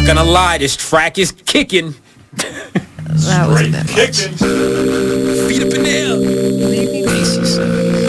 gonna lie, this track is kicking. That was a bit much. Feet up in the air. Bassy, son.